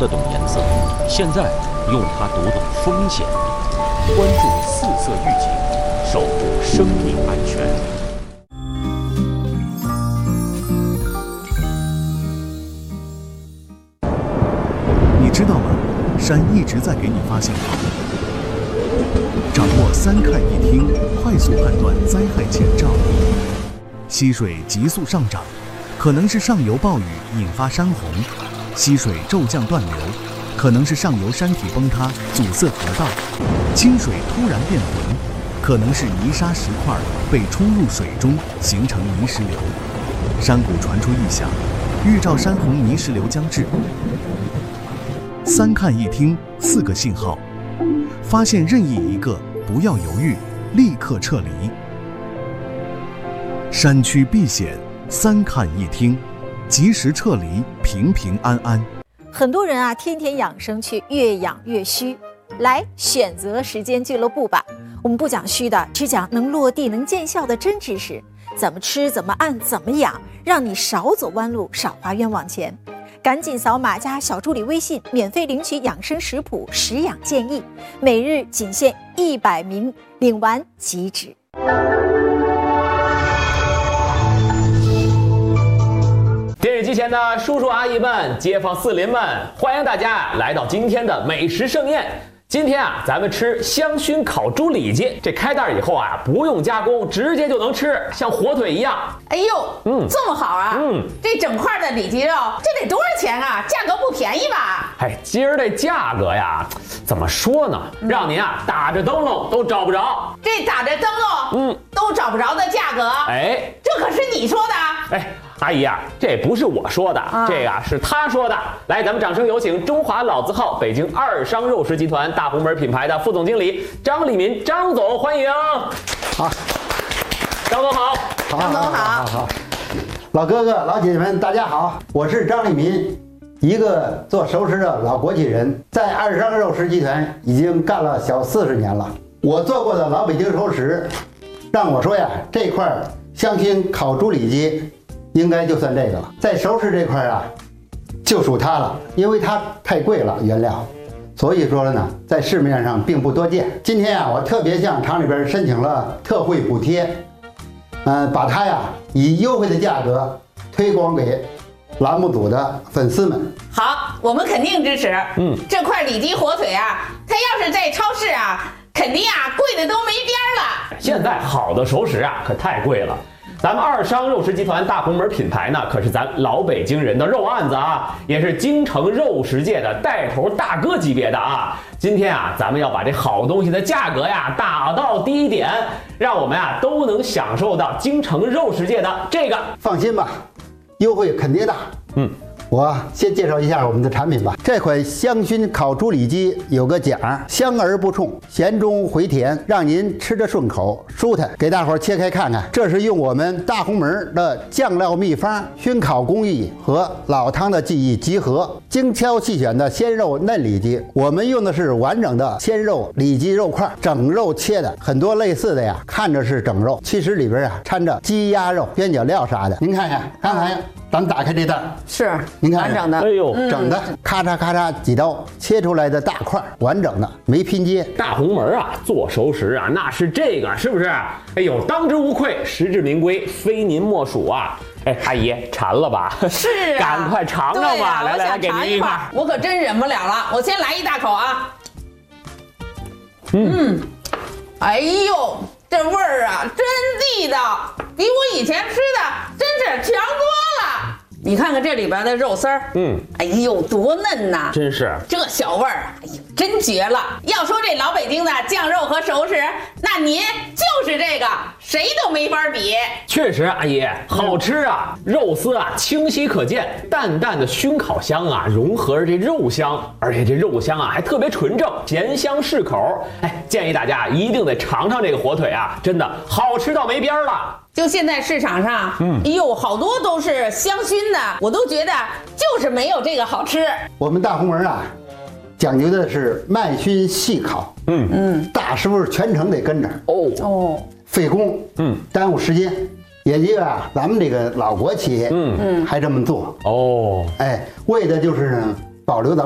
得懂颜色，现在用它读懂风险。关注四色预警，守护生命安全。 你知道吗？山一直在给你发信号。掌握3看1听，快速判断灾害前兆。溪水急速上涨，可能是上游暴雨引发山洪；溪水骤降断流，可能是上游山体崩塌阻塞河道；清水突然变浑，可能是泥沙石块被冲入水中形成泥石流。山谷传出异响，预兆山洪泥石流将至。3看1听4个信号，发现任意一个，不要犹豫，立刻撤离。山区避险，3看1听，及时撤离，平平安安。 很多人啊，天天养生去，越养越虚。来选择时间俱乐部吧，我们不讲虚的，只讲能落地、能见效的真知识。怎么吃，怎么按，怎么养，让你少走弯路，少花冤枉钱。赶紧扫码加小助理微信，免费领取养生食谱、食养建议，每日仅限100名，领完即止。 电视机前的叔叔阿姨们、街坊四邻们，欢迎大家来到今天的美食盛宴。今天啊，咱们吃香熏烤猪里脊，这开袋以后啊，不用加工，直接就能吃，像火腿一样。 哎呦，这么好啊！这整块的里脊肉，这得多少钱啊？价格不便宜吧？ 哎，今儿这价格呀，怎么说呢？让您啊打着灯笼都找不着。 这打着灯笼，都找不着的价格， 哎， 这可是你说的。 哎，阿姨啊，这不是我说的，这个是他说的。来，咱们掌声有请中华老字号北京二商肉食集团大红门品牌的副总经理张立民张总，欢迎。 好， 张总好。 张总好。 老哥哥老姐姐们大家好，我是张立民，一个做熟食的老国企人，在二商肉食集团已经干了小40年了。我做过的老北京熟食，让我说呀，这块香熏烤猪里脊应该就算这个了。在熟食这块啊，就属它了，因为它太贵了原料，所以说呢，在市面上并不多见。今天啊，我特别向厂里边申请了特惠补贴，把它呀以优惠的价格推广给栏目组的粉丝们。 好，我们肯定支持。这块里脊火腿啊，它要是在超市啊，肯定啊贵的都没边了。 现在好的熟食啊，可太贵了。咱们二商肉食集团大红门品牌呢，可是咱老北京人的肉案子啊，也是京城肉食界的带头大哥级别的啊。今天啊，咱们要把这好东西的价格呀打到低点，让我们啊都能享受到京城肉食界的这个。 放心吧，优惠肯定大。我先介绍一下我们的产品吧。这款香熏烤猪里脊有个讲，香而不冲，咸中回甜，让您吃着顺口舒坦。给大伙儿切开看看，这是用我们大红门的酱料秘方、熏烤工艺和老汤的技艺集合，精挑细选的鲜肉嫩里脊。我们用的是完整的鲜肉里脊肉块，整肉切的。很多类似的呀，看着是整肉，其实里边啊掺着鸡鸭肉、边角料啥的。您看看，刚才咱们打开这袋， 是您看完整的。 哎呦， 整的咔嚓咔嚓几刀切出来的大块，完整的，没拼接。 大红门啊，做熟食啊，那是这个，是不是？哎呦，当之无愧，实至名归，非您莫属啊！哎，阿姨馋了吧？ 是啊， 赶快尝尝吧！来，给您一块。 我可真忍不了了，我先来一大口啊。哎呦，这味儿啊，真地道，比我以前吃的真是强多了。你看看这里边的肉丝儿，哎呦，多嫩呐！ 真是这小味儿，哎呦，真绝了！要说这老北京的酱肉和熟食，那您就是这个，谁都没法比。 确实，阿姨好吃啊，肉丝啊清晰可见，淡淡的熏烤香啊融合着这肉香，而且这肉香啊还特别纯正，咸香适口。哎，建议大家一定得尝尝这个火腿啊，真的好吃到没边了。 就现在市场上，哎呦，好多都是香熏的，我都觉得就是没有这个好吃。 我们大红门啊，讲究的是慢熏细烤，大师傅全程得跟着，费工，耽误时间。也因为啊，咱们这个老国企，还这么做，哎，为的就是呢保留咱